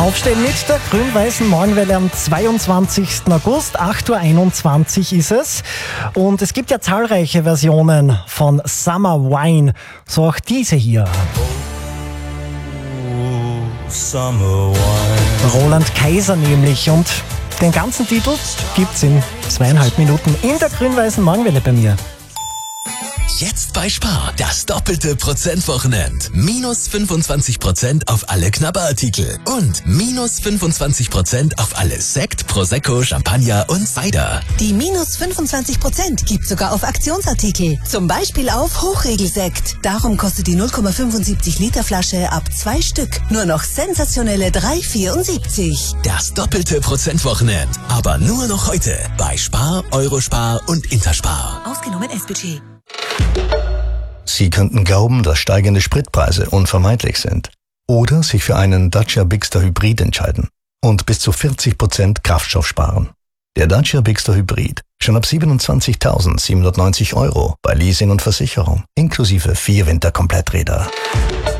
Aufstehen mit der grün-weißen Morgenwelle am 22. August, 8.21 Uhr ist es. Und es gibt ja zahlreiche Versionen von Summer Wine, so auch diese hier. Summer Wine. Roland Kaiser nämlich, und den ganzen Titel gibt's in 2,5 Minuten in der grün-weißen Morgenwelle bei mir. Jetzt bei Spar, das doppelte Prozentwochenend. Minus 25% auf alle Knabberartikel und minus 25% auf alle Sekt, Prosecco, Champagner und Cider. Die minus 25% gibt sogar auf Aktionsartikel. Zum Beispiel auf Hochregelsekt. Darum kostet die 0,75 Liter Flasche ab 2 Stück nur noch sensationelle 3,74. Das doppelte Prozentwochenend. Aber nur noch heute bei Spar, Eurospar und Interspar. Ausgenommen S-Budget. Sie könnten glauben, dass steigende Spritpreise unvermeidlich sind. Oder sich für einen Dacia Bigster Hybrid entscheiden und bis zu 40% Kraftstoff sparen. Der Dacia Bigster Hybrid schon ab 27.790 € bei Leasing und Versicherung, inklusive 4 Winterkompletträder.